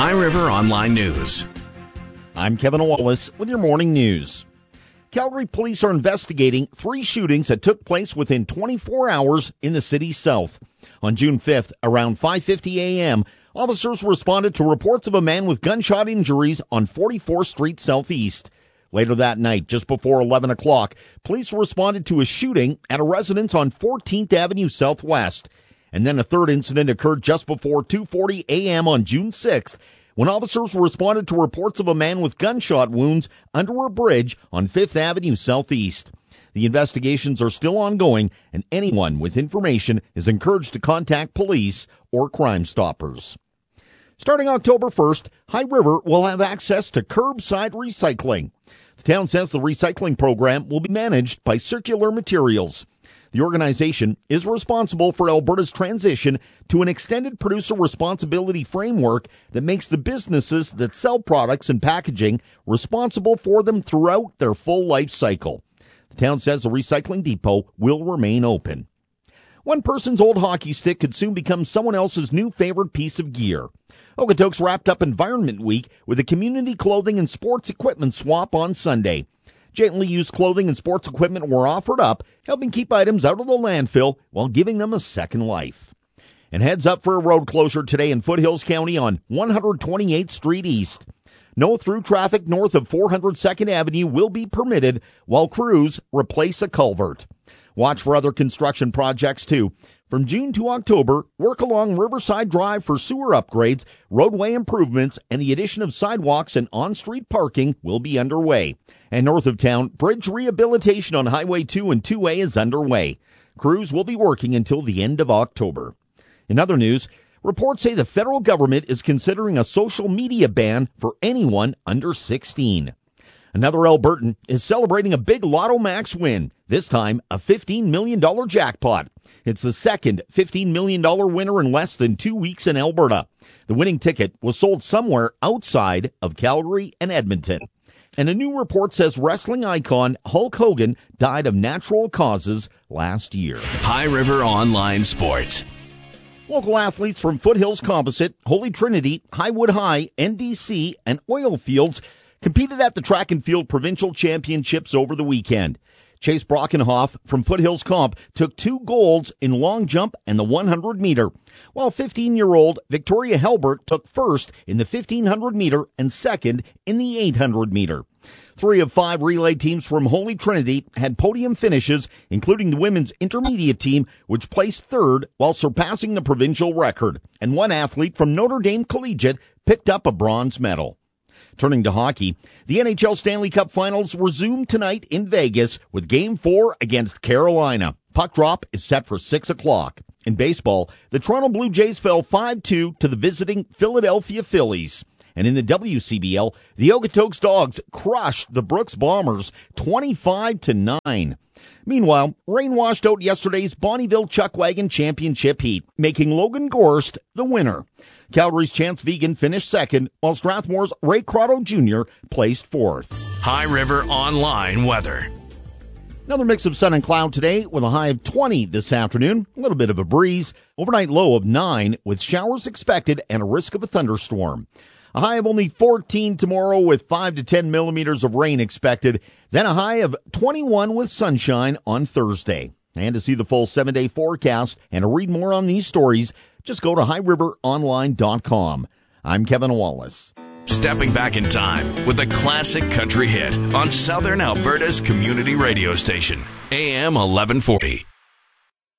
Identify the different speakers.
Speaker 1: High River Online News.
Speaker 2: I'm Kevin Wallace with your morning news. Calgary police are investigating 3 shootings that took place within 24 hours in the city's south. On June 5th, around 5:50 a.m., officers responded to reports of a man with gunshot injuries on 44th Street Southeast. Later that night, just before 11 o'clock, police responded to a shooting at a residence on 14th Avenue Southwest. And then a third incident occurred just before 2:40 a.m. on June 6th, when officers responded to reports of a man with gunshot wounds under a bridge on 5th Avenue Southeast. The investigations are still ongoing, and anyone with information is encouraged to contact police or Crime Stoppers. Starting October 1st, High River will have access to curbside recycling. The town says the recycling program will be managed by Circular Materials. The organization is responsible for Alberta's transition to an extended producer responsibility framework that makes the businesses that sell products and packaging responsible for them throughout their full life cycle. The town says the recycling depot will remain open. One person's old hockey stick could soon become someone else's new favorite piece of gear. Okotoks wrapped up Environment Week with a community clothing and sports equipment swap on Sunday. Gently used clothing and sports equipment were offered up, helping keep items out of the landfill while giving them a second life. And heads up for a road closure today in Foothills County on 128th Street East. No through traffic north of 402nd Avenue will be permitted while crews replace a culvert. Watch for other construction projects too. From June to October, work along Riverside Drive for sewer upgrades, roadway improvements, and the addition of sidewalks and on-street parking will be underway. And north of town, bridge rehabilitation on Highway 2 and 2A is underway. Crews will be working until the end of October. In other news, reports say the federal government is considering a social media ban for anyone under 16. Another Albertan is celebrating a big Lotto Max win, this time a $15 million jackpot. It's the second $15 million winner in less than 2 weeks in Alberta. The winning ticket was sold somewhere outside of Calgary and Edmonton. And a new report says wrestling icon Hulk Hogan died of natural causes last year.
Speaker 1: High River Online Sports.
Speaker 2: Local athletes from Foothills Composite, Holy Trinity, Highwood High, NDC, and Oilfields competed at the Track and Field Provincial Championships over the weekend. Chase Brockenhoff from Foothills Comp took 2 golds in long jump and the 100-meter, while 15-year-old Victoria Helbert took first in the 1,500-meter and second in the 800-meter. 3 of 5 relay teams from Holy Trinity had podium finishes, including the women's intermediate team, which placed third while surpassing the provincial record. And one athlete from Notre Dame Collegiate picked up a bronze medal. Turning to hockey, the NHL Stanley Cup Finals resume tonight in Vegas with Game 4 against Carolina. Puck drop is set for 6 o'clock. In baseball, the Toronto Blue Jays fell 5-2 to the visiting Philadelphia Phillies. And in the WCBL, the Okotoks Dogs crushed the Brooks Bombers 25-9. Meanwhile, rain washed out yesterday's Bonnyville Chuckwagon Championship heat, making Logan Gorst the winner. Calgary's Chance Vegan finished second, while Strathmore's Ray Crotto Jr. placed fourth.
Speaker 1: High River Online Weather.
Speaker 2: Another mix of sun and cloud today with a high of 20 this afternoon. A little bit of a breeze. Overnight low of 9 with showers expected and a risk of a thunderstorm. A high of only 14 tomorrow with 5 to 10 millimeters of rain expected. Then a high of 21 with sunshine on Thursday. And to see the full 7-day forecast and to read more on these stories, just go to highriveronline.com. I'm Kevin Wallace.
Speaker 1: Stepping back in time with a classic country hit on Southern Alberta's community radio station, AM 1140.